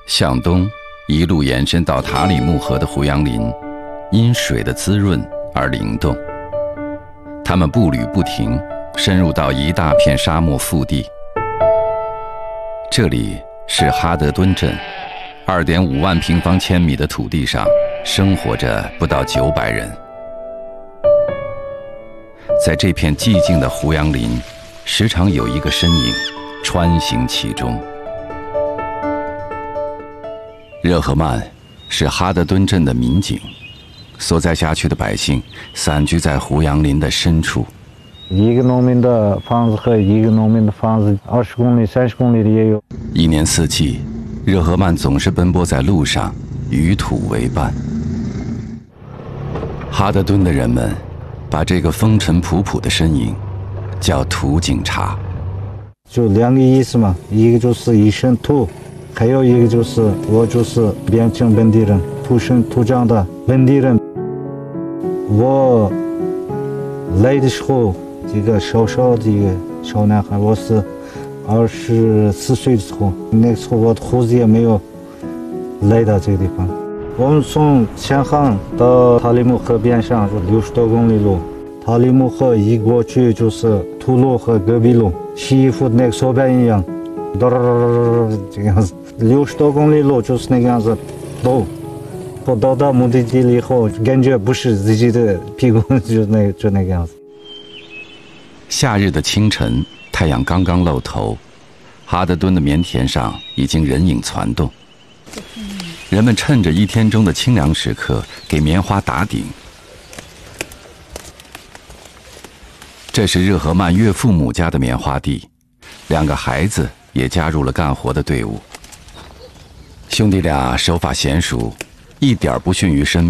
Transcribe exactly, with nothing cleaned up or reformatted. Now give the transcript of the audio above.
向东一路延伸到塔里木河的胡杨林，因水的滋润而灵动。他们步履不停，深入到一大片沙漠腹地。这里是哈德敦镇，二点五万平方千米的土地上生活着不到九百人。在这片寂静的胡杨林，时常有一个身影穿行其中。热赫曼是哈德敦镇的民警，所在辖区的百姓散居在胡杨林的深处。 一个农民的房子和一个农民的房子，二十公里、三十公里的也有。 一年四季，热赫曼总是奔波在路上，与土为伴。哈德敦的人们把这个风尘仆仆的身影叫土警察。 就两个意思嘛，一个就是一身土，还有一个就是我就是边境本地人，土生土长的本地人。我来的时候，这个小小的一个小男孩，我是二十四岁的时候，那个时候我的胡子也没有来到这个地方。我们从前行到塔里木河边上就六十多公里路，塔里木河一过去就是土路和戈壁路，洗衣服的那个手板一样，这个样子，六十多公里路就是那个样子走。我到达目的地了以后，感觉不是自己的屁股，就那就那个样子。 夏日的清晨，太阳刚刚露头，哈德敦的棉田上已经人影攒动。人们趁着一天中的清凉时刻，给棉花打顶。这是热赫曼岳父母家的棉花地，两个孩子也加入了干活的队伍。兄弟俩手法娴熟，一点不逊于身